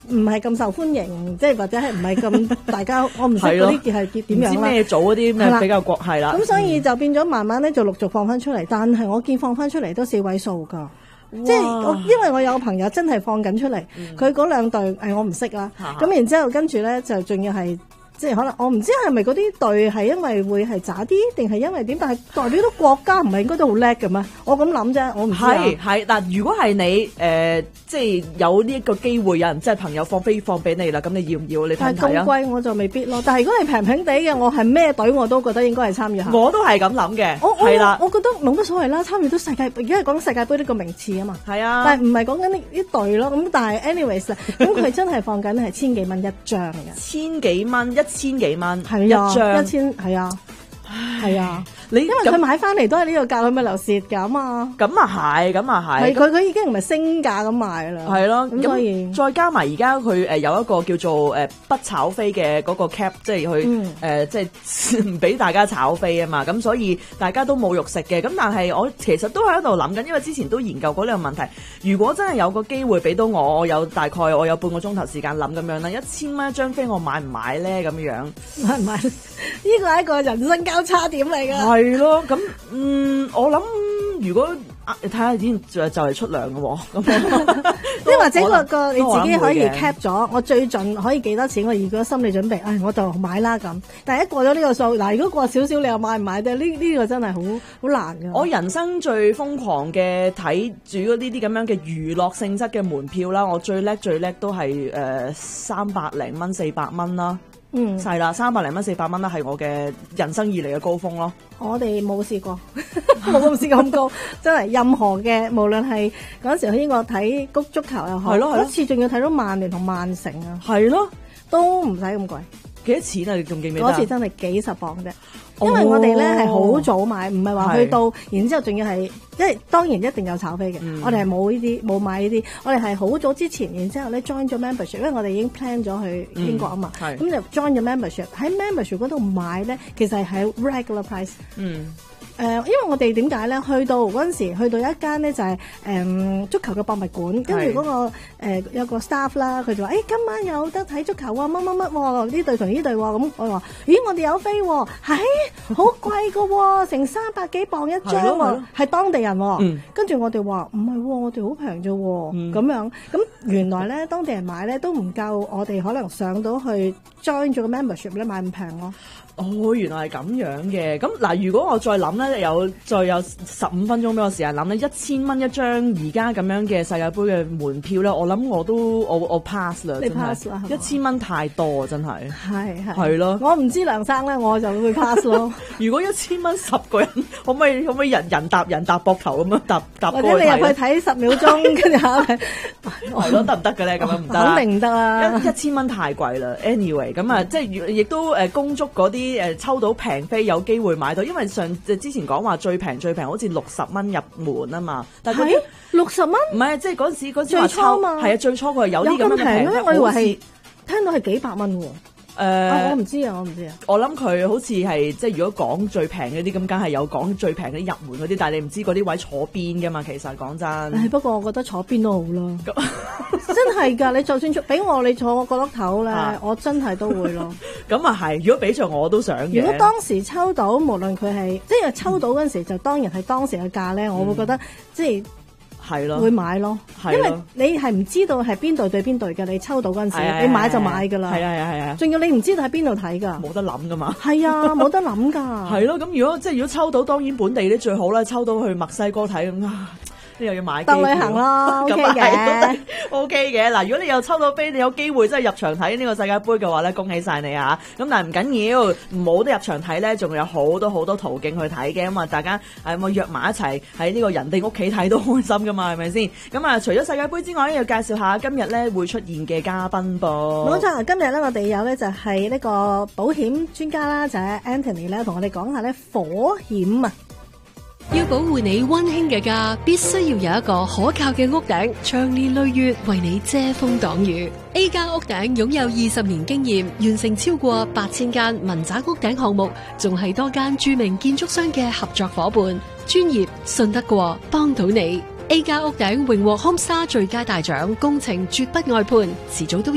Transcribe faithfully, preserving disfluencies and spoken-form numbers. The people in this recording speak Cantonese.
唔係咁受歡迎，即係或者係唔係咁大家，我唔識嗰啲係點樣啦。唔知咩組嗰啲咩比較國係啦。 咁所以就變咗慢慢咧就陸續放翻出嚟，但係我見放翻出嚟都四位數㗎。即係我，因為我有個朋友真係放緊出嚟，佢嗰、嗯、兩隊誒我唔識啦。咁然之後跟住咧就仲要係。即係可能我唔知係咪嗰啲隊係因為會係渣啲，定係因為點？但係代表到國家唔係應該都好叻嘅咩？我咁諗啫，我唔知。 係係，但如果係你誒、呃，即係有呢一個機會，有人即係朋友放飛放俾你啦，咁你要唔要？你睇唔睇啊？ 但係咁貴我就未必咯。但係如果你平平地嘅，我係咩隊我都覺得應該係參與下。 我都係咁諗嘅， 係啦。我覺得冇乜所謂啦，參與到世界，而家係講世界盃呢個名次啊嘛。係啊。但係唔係講緊呢啲隊咯。咁但係 anyways，咁佢真係放緊係千幾蚊一張嘅。 千幾蚊，一千幾蚊。 係啊， 一張一千係啊，係啊，你因為佢買翻嚟都係呢個價，佢咪流蝕㗎嘛。 咁啊係，咁啊係。 係佢佢已經唔係升價咁賣啦。係咯，咁所以再加埋而家佢誒有一個叫做誒不炒飛嘅嗰個 cap，即係去誒即係唔俾大家炒飛啊嘛。咁所以大家都冇肉食嘅。咁但係我其實都喺度諗緊，因為之前都研究過呢個問題。如果真係有個機會俾到我，我有大概我有半個鐘頭時間諗咁樣啦，一千蚊一張飛我買唔買咧？咁樣買唔買？呢個係一個人生交叉點嚟㗎。 係咯，咁嗯，我諗如果啊，你睇下已經就就係出糧嘅喎，咁即係或者個個你自己可以 cap 咗，我最盡可以幾多錢，我如果心理準備，唉，我就買啦咁。但係一過咗呢個數，嗱，如果過少少，你又買唔買咧？呢呢個真係好好難㗎。 我人生最瘋狂嘅睇住呢啲咁樣嘅娛樂性質嘅門票啦，我最叻最叻都係誒三百零蚊四百蚊啦。嗯，係啦，三百零蚊四百蚊啦，係我嘅人生以嚟嘅高峰咯。 我哋冇試過，冇咁試過咁高，真係任何嘅，無論係嗰陣時去英國睇足足球又好，嗰次仲要睇到曼聯同曼城啊， 係咯， 都唔使咁貴。 幾多錢啊？你仲記唔記得？ 嗰次真係幾十磅啫。因為我哋咧係好早買，唔係話去到，然之後仲要係，即係當然一定有炒飛嘅。嗯、我哋係冇呢啲，冇買呢啲。我哋係好早之前，然之後咧 join 咗 membership，因為我哋已經 plan 咗去英國啊嘛。咁、嗯、就 join 咗 membership，喺 membership 嗰度買咧，其實係 regular price。嗯。誒、呃，因為我哋點解咧？去到嗰陣時，去到一間咧就係、是、誒、嗯、足球嘅博物館，跟住嗰個、呃、有個 staff 啦，佢就話：誒、欸、今晚有得睇足球啊！乜乜乜喎？呢隊同呢隊喎，咁我話：咦，我哋有飛喎，係好貴㗎喎，成三百幾磅一張喎，係當地人喎。嗯、跟住我哋話唔係喎，我哋好平啫喎，咁、嗯、樣咁原來咧當地人買咧都唔夠我哋可能上到去 join 咗個 membership 咧買咁平咯。 哦，原來係咁樣嘅。咁嗱，如果我再諗咧，有再有十五分鐘俾我時間諗咧，一千蚊一張而家咁樣嘅世界盃嘅門票咧，我諗我都我我 pass 啦， 你 pass 啦， 一千蚊太多真係， 係係係咯。 我唔知梁生咧，我就會 pass 咯。 如果一千蚊十個人，可唔可以可唔可以人人搭人搭膊頭咁樣搭搭過去睇？ 或者你入去睇十秒鐘，跟住下咪係咯，得唔得嘅咧？咁樣唔得， 肯定唔得啦。 一一千蚊太貴啦。Anyway， 咁啊，即係亦都誒恭祝嗰啲。誒抽到平飛有機會買到，因為上之前講話最平最平好似六十蚊入門啊嘛，但係嗰六十蚊唔係即係嗰陣時嗰陣時話抽嘛，係啊最初佢係有啲咁樣平咧， 我以為係聽到係幾百蚊喎。誒、呃啊，我唔知啊，我唔知啊。 我諗佢好似係即係如果講最平嗰啲，咁梗係有講最平嗰啲入門嗰啲，但係你唔知嗰啲位坐邊噶嘛，其實講真。不過我覺得坐邊都好啦，真係㗎！你就算俾我你坐我角落頭咧，啊、我真係都會咯。咁啊係，如果俾著我都想嘅。如果當時抽到，無論佢係即係抽到嗰陣時，就當然係當時嘅價咧，嗯、我會覺得即係。係咯，會買咯，因為你係唔知道係邊隊對邊隊嘅，你抽到嗰陣時，你買就買噶啦。係啊係啊係啊，仲要你唔知道喺邊度睇噶，冇得諗噶嘛。係啊，冇得諗噶。係咯，咁如果即係如果抽到，當然本地啲最好啦，抽到去墨西哥睇咁啊。你又要買機票，當旅行咯 ，OK 嘅，OK 嘅。嗱，如果你又抽到飛，你有機會真係入場睇呢個世界盃嘅話咧，恭喜晒你啊！咁但係唔緊要，冇得入場睇咧，仲有好多好多途徑去睇嘅。咁啊，大家係咪約埋一齊喺呢個人哋屋企睇都開心噶嘛？係咪先？咁啊，除咗世界盃之外咧，要介紹下今日咧會出現嘅嘉賓噃。冇錯，今日咧我哋有咧就係呢個保險專家啦，就係 Anthony 咧，同我哋講下咧火險啊。 要保護你溫馨嘅家，必須要有一個可靠嘅屋頂，長年累月為你遮風擋雨。A 加屋頂擁有二十年經驗，完成超過八千間民宅屋頂項目，仲係多間著名建築商嘅合作夥伴，專業信得過，幫到你。A 加屋頂榮獲 Homestar 最佳大獎，工程絕不外判，遲早都